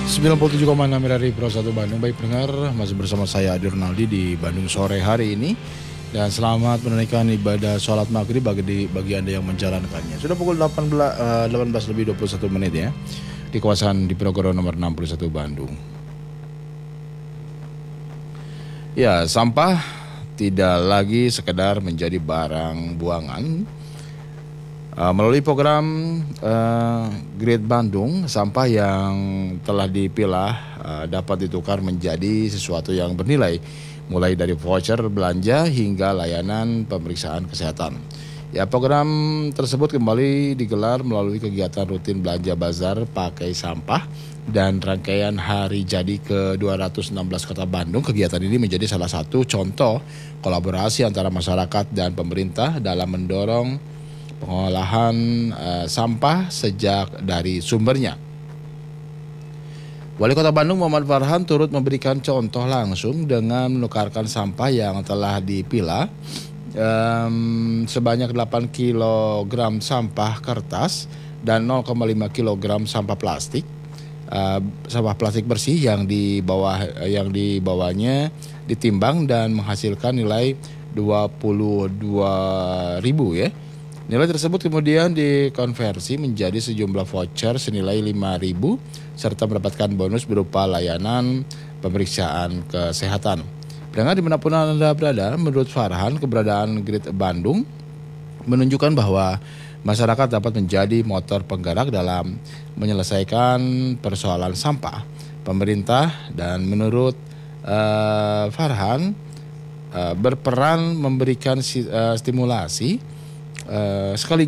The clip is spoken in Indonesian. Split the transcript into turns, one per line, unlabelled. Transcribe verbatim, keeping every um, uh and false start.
sembilan puluh tujuh koma enam R R I Pro satu Bandung. Baik pendengar, masih bersama saya Adi Ronaldi di Bandung sore hari ini. Dan selamat menunaikan ibadah sholat maghrib bagi, bagi Anda yang menjalankannya. Sudah pukul delapan belas, uh, delapan belas lebih dua puluh satu menit ya. Di kawasan Diponegoro nomor enam puluh satu Bandung. Ya, sampah tidak lagi sekedar menjadi barang buangan. Uh, melalui program uh, Great Bandung, sampah yang telah dipilah uh, dapat ditukar menjadi sesuatu yang bernilai, mulai dari voucher belanja hingga layanan pemeriksaan kesehatan. Ya, program tersebut kembali digelar melalui kegiatan rutin belanja bazar pakai sampah dan rangkaian hari jadi ke dua ratus enam belas Kota Bandung. Kegiatan ini menjadi salah satu contoh kolaborasi antara masyarakat dan pemerintah dalam mendorong pengolahan uh, sampah sejak dari sumbernya. Wali Kota Bandung Muhammad Farhan turut memberikan contoh langsung dengan menukarkan sampah yang telah dipilah um, sebanyak delapan kilogram sampah kertas dan nol koma lima kilogram sampah plastik. Uh, sampah plastik bersih yang di bawah yang dibawanya ditimbang dan menghasilkan nilai dua puluh dua ribu ya. Nilai tersebut kemudian dikonversi menjadi sejumlah voucher senilai lima ribu serta mendapatkan bonus berupa layanan pemeriksaan kesehatan. Pendengar dimanapun Anda berada, menurut Farhan, keberadaan Great Bandung menunjukkan bahwa masyarakat dapat menjadi motor penggerak dalam menyelesaikan persoalan sampah pemerintah, dan menurut uh, Farhan uh, berperan memberikan uh, stimulasi Uh, sekaligus